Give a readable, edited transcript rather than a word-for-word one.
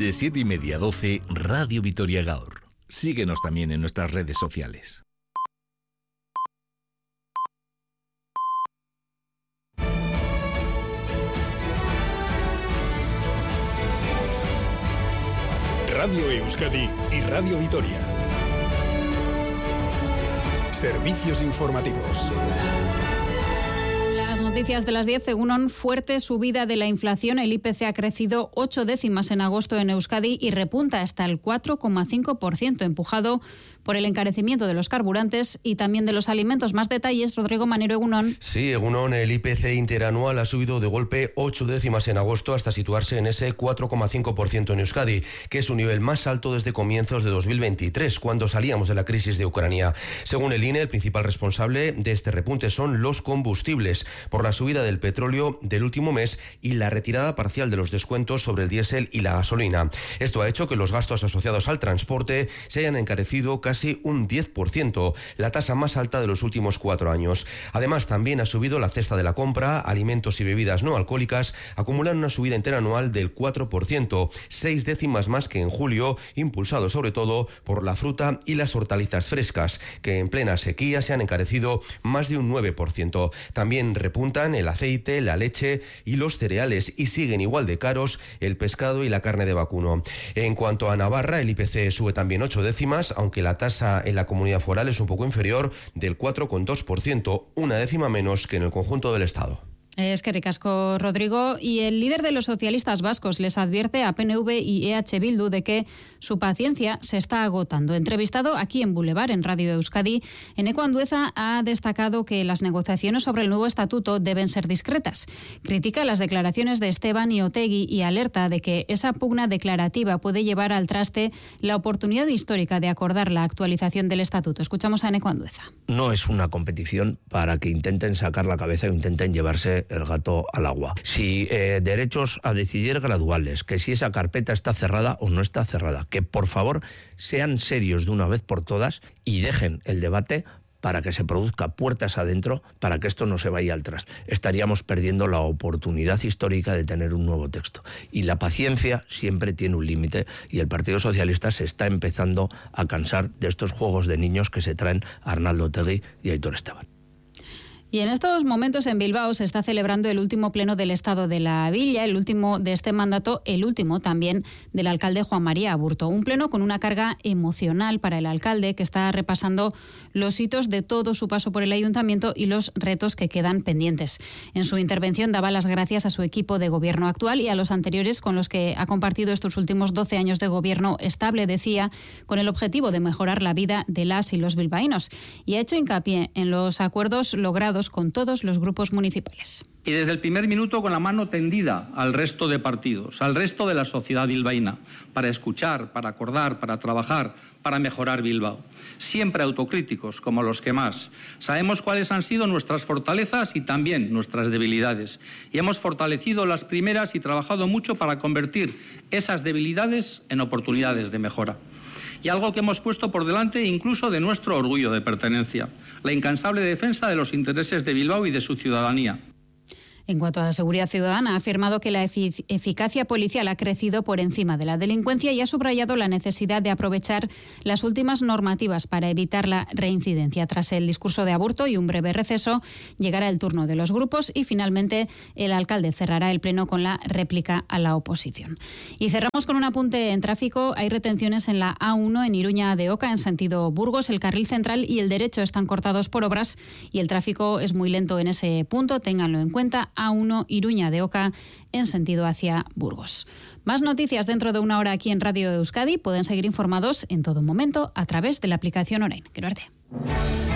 De 7:30 a 12, Radio Vitoria Gaur. Síguenos también en nuestras redes sociales. Radio Euskadi y Radio Vitoria. Servicios informativos. Las noticias de las 10. Según fuerte subida de la inflación, el IPC ha crecido 8 décimas en agosto en Euskadi y repunta hasta el 4,5%, empujado por el encarecimiento de los carburantes y también de los alimentos. Más detalles, Rodrigo Manero, Egunon. Sí, Egunon, el IPC interanual ha subido de golpe 8 décimas en agosto hasta situarse en ese 4,5% en Euskadi, que es su nivel más alto desde comienzos de 2023, cuando salíamos de la crisis de Ucrania. Según el INE, el principal responsable de este repunte son los combustibles, por la subida del petróleo del último mes y la retirada parcial de los descuentos sobre el diésel y la gasolina. Esto ha hecho que los gastos asociados al transporte se hayan encarecido casi un 10%, la tasa más alta de los últimos 4 años. Además, también ha subido la cesta de la compra, alimentos y bebidas no alcohólicas acumulan una subida interanual del 4%, 6 décimas más que en julio, impulsado sobre todo por la fruta y las hortalizas frescas, que en plena sequía se han encarecido más de un 9%. También repuntan el aceite, la leche y los cereales, y siguen igual de caros el pescado y la carne de vacuno. En cuanto a Navarra, el IPC sube también 8 décimas, aunque la tasa en la comunidad foral es un poco inferior, del 4,2%, una décima menos que en el conjunto del Estado. Es que ricasco, Rodrigo. Y el líder de los socialistas vascos les advierte a PNV y EH Bildu de que su paciencia se está agotando. Entrevistado aquí en Boulevard, en Radio Euskadi, Eneko Andueza ha destacado que las negociaciones sobre el nuevo estatuto deben ser discretas. Critica las declaraciones de Esteban y Otegi y alerta de que esa pugna declarativa puede llevar al traste la oportunidad histórica de acordar la actualización del estatuto. Escuchamos a Eneko Andueza. No es una competición para que intenten sacar la cabeza o intenten llevarse el gato al agua. Si derechos a decidir graduales, que si esa carpeta está cerrada o no está cerrada, que por favor sean serios de una vez por todas y dejen el debate para que se produzca puertas adentro, para que esto no se vaya al traste. Estaríamos perdiendo la oportunidad histórica de tener un nuevo texto. Y la paciencia siempre tiene un límite, y el Partido Socialista se está empezando a cansar de estos juegos de niños que se traen a Arnaldo Otegi y a Aitor Esteban. Y en estos momentos en Bilbao se está celebrando el último pleno del Estado de la Villa, el último de este mandato, el último también del alcalde Juan María Aburto. Un pleno con una carga emocional para el alcalde, que está repasando los hitos de todo su paso por el ayuntamiento y los retos que quedan pendientes. En su intervención daba las gracias a su equipo de gobierno actual y a los anteriores con los que ha compartido estos últimos 12 años de gobierno estable, decía, con el objetivo de mejorar la vida de las y los bilbaínos. Y ha hecho hincapié en los acuerdos logrados con todos los grupos municipales. Y desde el primer minuto con la mano tendida al resto de partidos, al resto de la sociedad bilbaína, para escuchar, para acordar, para trabajar, para mejorar Bilbao. Siempre autocríticos, como los que más. Sabemos cuáles han sido nuestras fortalezas y también nuestras debilidades. Y hemos fortalecido las primeras y trabajado mucho para convertir esas debilidades en oportunidades de mejora. Y algo que hemos puesto por delante incluso de nuestro orgullo de pertenencia, la incansable defensa de los intereses de Bilbao y de su ciudadanía. En cuanto a la seguridad ciudadana, ha afirmado que la eficacia policial ha crecido por encima de la delincuencia y ha subrayado la necesidad de aprovechar las últimas normativas para evitar la reincidencia. Tras el discurso de Aburto y un breve receso, llegará el turno de los grupos y finalmente el alcalde cerrará el pleno con la réplica a la oposición. Y cerramos con un apunte en tráfico. Hay retenciones en la A1 en Iruña de Oca en sentido Burgos. El carril central y el derecho están cortados por obras y el tráfico es muy lento en ese punto. Ténganlo en cuenta. A1 Iruña de Oca en sentido hacia Burgos. Más noticias dentro de una hora aquí en Radio Euskadi. Pueden seguir informados en todo momento a través de la aplicación Orain. Quero arte.